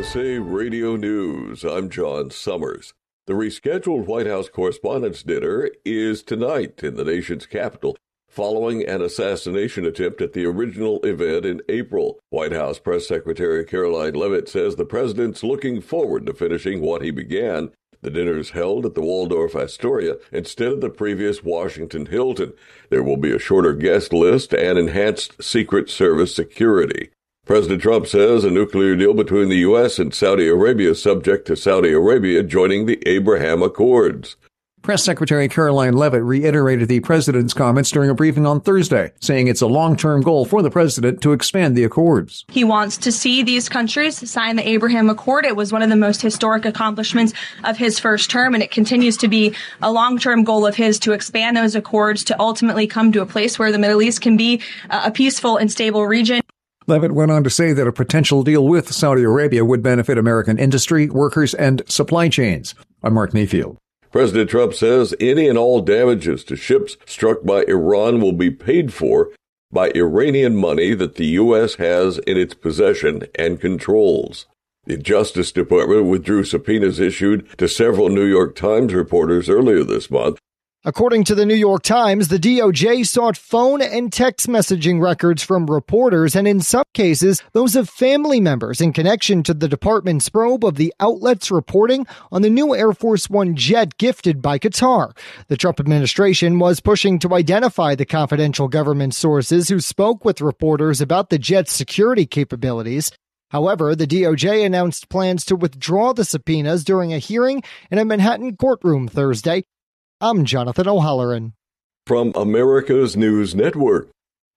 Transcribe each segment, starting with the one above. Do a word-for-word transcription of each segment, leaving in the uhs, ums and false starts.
S A Radio News. I'm John Summers. The rescheduled White House Correspondents' Dinner is tonight in the nation's capital, following an assassination attempt at the original event in April. White House Press Secretary Karoline Leavitt says the president's looking forward to finishing what he began. The dinner's held at the Waldorf Astoria instead of the previous Washington Hilton. There will be a shorter guest list and enhanced Secret Service security. President Trump says a nuclear deal between the U S and Saudi Arabia is subject to Saudi Arabia joining the Abraham Accords. Press Secretary Karoline Leavitt reiterated the president's comments during a briefing on Thursday, saying it's a long-term goal for the president to expand the accords. He wants to see these countries sign the Abraham Accord. It was one of the most historic accomplishments of his first term, and it continues to be a long-term goal of his to expand those accords to ultimately come to a place where the Middle East can be a peaceful and stable region. Leavitt went on to say that a potential deal with Saudi Arabia would benefit American industry, workers, and supply chains. I'm Mark Mayfield. President Trump says any and all damages to ships struck by Iran will be paid for by Iranian money that the U S has in its possession and controls. The Justice Department withdrew subpoenas issued to several New York Times reporters earlier this month. According to the New York Times, the D O J sought phone and text messaging records from reporters and, in some cases, those of family members in connection to the department's probe of the outlet's reporting on the new Air Force One jet gifted by Qatar. The Trump administration was pushing to identify the confidential government sources who spoke with reporters about the jet's security capabilities. However, the D O J announced plans to withdraw the subpoenas during a hearing in a Manhattan courtroom Thursday. I'm Jonathan O'Halloran. From America's News Network,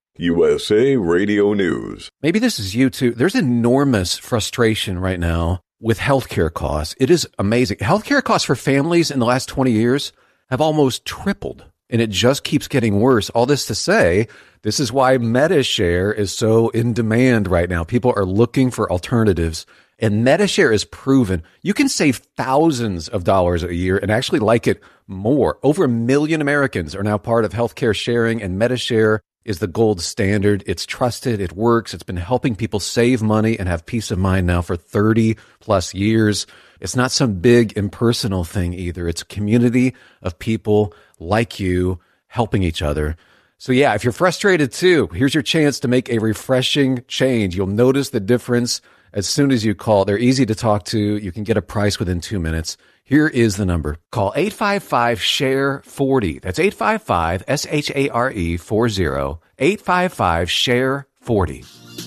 U S A Radio News. Maybe this is you too. There's enormous frustration right now with healthcare costs. It is amazing. Healthcare costs for families in the last twenty years have almost tripled, and it just keeps getting worse. All this to say, this is why MediShare is so in demand right now. People are looking for alternatives. And MediShare is proven you can save thousands of dollars a year and actually like it more. Over a million Americans are now part of healthcare sharing, and MediShare is the gold standard. It's trusted. It works. It's been helping people save money and have peace of mind now for thirty plus years. It's not some big impersonal thing either. It's a community of people like you helping each other. So yeah, if you're frustrated too, here's your chance to make a refreshing change. You'll notice the difference as soon as you call. They're easy to talk to. You can get a price within two minutes. Here is the number. Call eight five five, S H A R E, forty. That's eight five five, S H A R E, forty. eight five five, S H A R E, forty.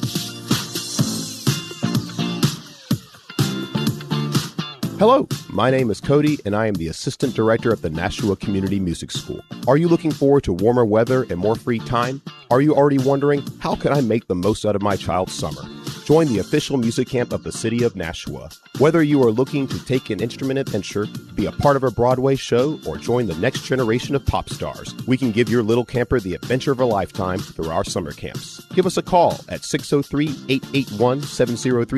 Hello, my name is Cody, and I am the Assistant Director of the Nashua Community Music School. Are you looking forward to warmer weather and more free time? Are you already wondering, how can I make the most out of my child's summer? Join the official music camp of the city of Nashua. Whether you are looking to take an instrument adventure, be a part of a Broadway show, or join the next generation of pop stars, we can give your little camper the adventure of a lifetime through our summer camps. Give us a call at six oh three, eight eight one, seven oh three